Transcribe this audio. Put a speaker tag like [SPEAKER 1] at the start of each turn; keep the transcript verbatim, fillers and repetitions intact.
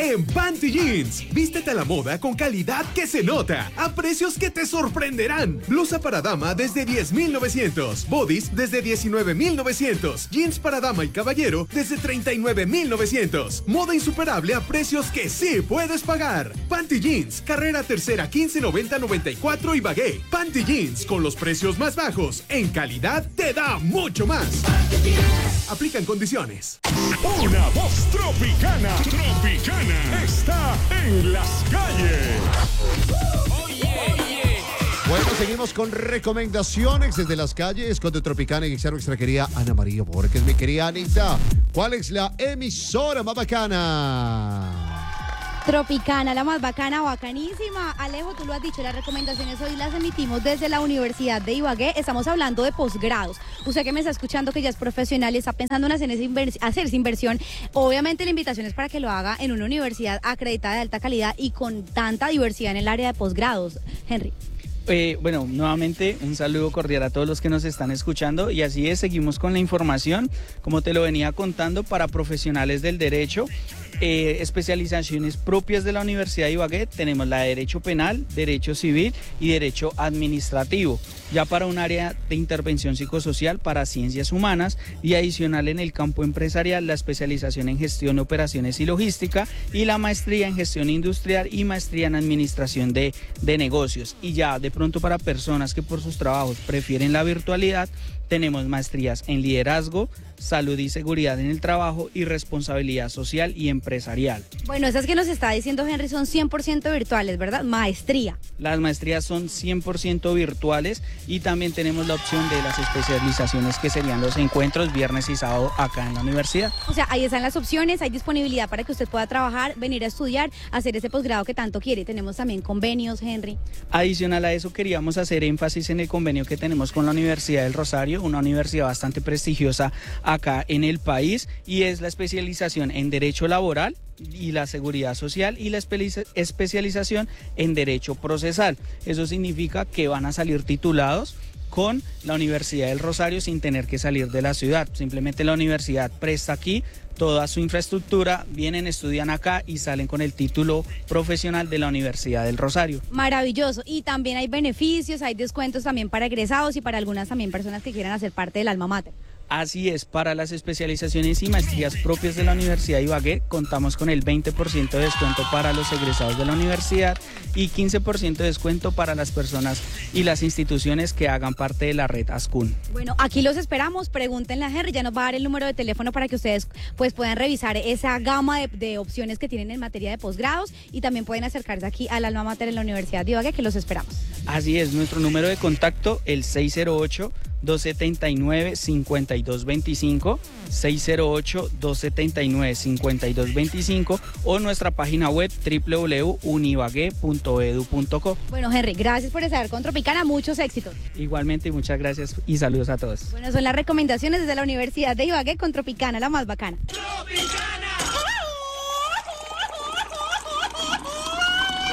[SPEAKER 1] en Panty Jeans. Vístete a la moda con calidad que se nota, a precios que te sorprenderán. Blusa para dama desde diez mil novecientos, bodies desde diecinueve mil novecientos, jeans para dama y caballero desde treinta y nueve mil novecientos. Moda insuperable a precios que sí puedes pagar. Panty Jeans, carrera tercera quince noventa noventa y cuatro y Bagué. Panty Jeans, con los precios más bajos, en calidad te da mucho más. Aplican condiciones.
[SPEAKER 2] Una voz tropicana, tropicana, está en las calles.
[SPEAKER 3] Bueno, seguimos con recomendaciones desde las calles con de Tropicana y nuestra querida Ana María Borges. Mi querida Anita, ¿cuál es la emisora más bacana?
[SPEAKER 4] Tropicana, la más bacana, bacanísima. Alejo, tú lo has dicho, las recomendaciones hoy las emitimos desde la Universidad de Ibagué. Estamos hablando de posgrados. Usted que me está escuchando, que ya es profesional y está pensando en hacer esa, invers- hacer esa inversión, obviamente la invitación es para que lo haga en una universidad acreditada de alta calidad y con tanta diversidad en el área de posgrados. Henry.
[SPEAKER 5] Eh, bueno, nuevamente un saludo cordial a todos los que nos están escuchando y así es, seguimos con la información, como te lo venía contando, para profesionales del derecho. Eh, especializaciones propias de la Universidad de Ibagué, tenemos la de Derecho Penal, Derecho Civil y Derecho Administrativo. Ya para un área de intervención psicosocial para Ciencias Humanas y adicional en el campo empresarial, la especialización en Gestión, Operaciones y Logística y la maestría en Gestión Industrial y maestría en Administración de, de Negocios. Y ya de pronto para personas que por sus trabajos prefieren la virtualidad, tenemos maestrías en Liderazgo, Salud y Seguridad en el Trabajo y Responsabilidad Social y Empresarial.
[SPEAKER 4] Bueno, esas que nos está diciendo Henry son cien por ciento virtuales, ¿verdad? Maestría.
[SPEAKER 5] Las maestrías son cien por ciento virtuales y también tenemos la opción de las especializaciones que serían los encuentros viernes y sábado acá en la universidad.
[SPEAKER 4] O sea, ahí están las opciones, hay disponibilidad para que usted pueda trabajar, venir a estudiar, hacer ese posgrado que tanto quiere. Tenemos también convenios, Henry.
[SPEAKER 5] Adicional a eso, queríamos hacer énfasis en el convenio que tenemos con la Universidad del Rosario, una universidad bastante prestigiosa acá en el país, y es la especialización en Derecho Laboral y la Seguridad Social y la espe- especialización en Derecho Procesal. Eso significa que van a salir titulados con la Universidad del Rosario sin tener que salir de la ciudad. Simplemente la universidad presta aquí toda su infraestructura, vienen, estudian acá y salen con el título profesional de la Universidad del Rosario.
[SPEAKER 4] Maravilloso. Y también hay beneficios, hay descuentos también para egresados y para algunas también personas que quieran hacer parte del alma mater.
[SPEAKER 5] Así es, para las especializaciones y maestrías propias de la Universidad de Ibagué contamos con el veinte por ciento de descuento para los egresados de la universidad y quince por ciento de descuento para las personas y las instituciones que hagan parte de la red ASCUN.
[SPEAKER 4] Bueno, aquí los esperamos, pregúntenle a Henry, ya nos va a dar el número de teléfono para que ustedes pues puedan revisar esa gama de, de opciones que tienen en materia de posgrados y también pueden acercarse aquí al alma mater en la Universidad de Ibagué, que los esperamos.
[SPEAKER 5] Así es, nuestro número de contacto, el seis cero ocho, dos siete nueve, cinco dos dos cinco, seis cero ocho, dos siete nueve, cinco dos dos cinco o nuestra página web doble u doble u doble u punto unibagué punto edu punto co.
[SPEAKER 4] Bueno, Henry, gracias por estar con Tropicana, muchos éxitos.
[SPEAKER 5] Igualmente, muchas gracias y saludos a todos.
[SPEAKER 4] Bueno, son las recomendaciones desde la Universidad de Ibagué con Tropicana, la más bacana.
[SPEAKER 2] Tropicana.